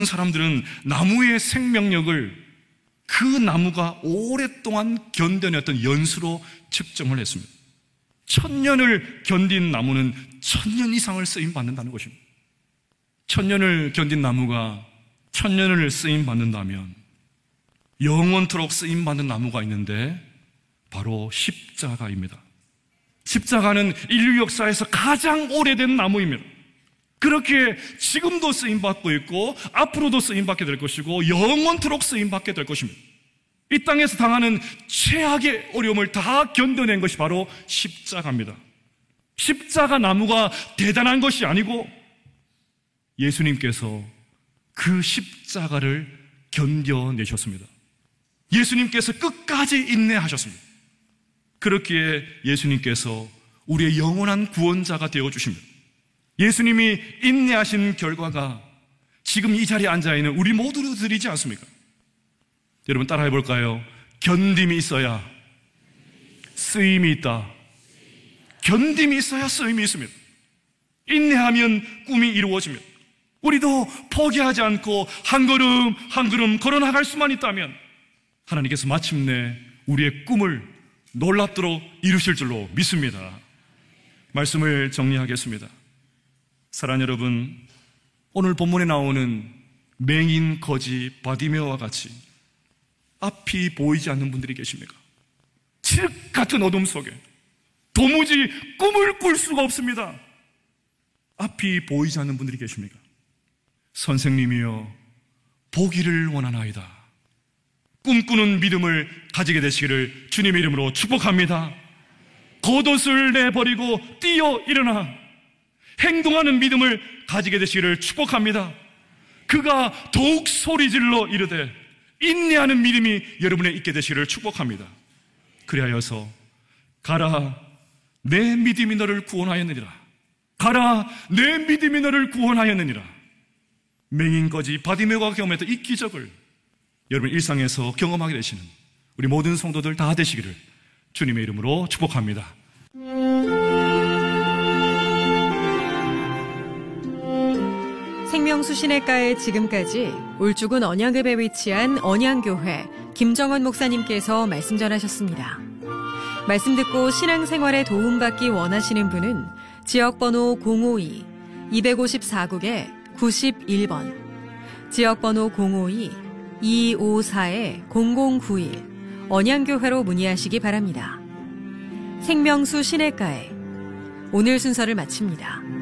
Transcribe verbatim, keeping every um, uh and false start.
사람들은 나무의 생명력을 그 나무가 오랫동안 견뎌냈던 연수로 측정을 했습니다. 천년을 견딘 나무는 천년 이상을 쓰임받는다는 것입니다. 천년을 견딘 나무가 천년을 쓰임받는다면 영원토록 쓰임받는 나무가 있는데 바로 십자가입니다. 십자가는 인류 역사에서 가장 오래된 나무입니다. 그렇게 지금도 쓰임받고 있고 앞으로도 쓰임받게 될 것이고 영원토록 쓰임받게 될 것입니다. 이 땅에서 당하는 최악의 어려움을 다 견뎌낸 것이 바로 십자가입니다. 십자가 나무가 대단한 것이 아니고 예수님께서 그 십자가를 견뎌내셨습니다. 예수님께서 끝까지 인내하셨습니다. 그렇기에 예수님께서 우리의 영원한 구원자가 되어주십니다. 예수님이 인내하신 결과가 지금 이 자리에 앉아있는 우리 모두들이지 않습니까? 여러분 따라해 볼까요? 견딤이 있어야 쓰임이 있다. 견딤이 있어야 쓰임이 있습니다. 인내하면 꿈이 이루어집니다. 우리도 포기하지 않고 한 걸음 한 걸음 걸어나갈 수만 있다면 하나님께서 마침내 우리의 꿈을 놀랍도록 이루실 줄로 믿습니다. 말씀을 정리하겠습니다. 사랑하는 여러분, 오늘 본문에 나오는 맹인 거지 바디메오와 같이 앞이 보이지 않는 분들이 계십니까? 칠흑 같은 어둠 속에 도무지 꿈을 꿀 수가 없습니다. 앞이 보이지 않는 분들이 계십니까? 선생님이여 보기를 원하나이다. 꿈꾸는 믿음을 가지게 되시기를 주님의 이름으로 축복합니다. 겉옷을 내버리고 뛰어 일어나 행동하는 믿음을 가지게 되시기를 축복합니다. 그가 더욱 소리질러 이르되 인내하는 믿음이 여러분에 있게 되시기를 축복합니다. 그리하여서 가라 내 믿음이 너를 구원하였느니라. 가라 내 믿음이 너를 구원하였느니라. 맹인거지 바디메오가 경험했던 이 기적을 여러분 일상에서 경험하게 되시는 우리 모든 성도들 다 되시기를 주님의 이름으로 축복합니다. 생명수 시내가에 지금까지 울주군 언양읍에 위치한 언양교회 김정원 목사님께서 말씀 전하셨습니다. 말씀 듣고 신앙생활에 도움받기 원하시는 분은 지역번호 공오이 이백오십사국에 구십일 번, 지역번호 공오이 이오사 공공구일 언양교회로 문의하시기 바랍니다. 생명수 시내가에 오늘 순서를 마칩니다.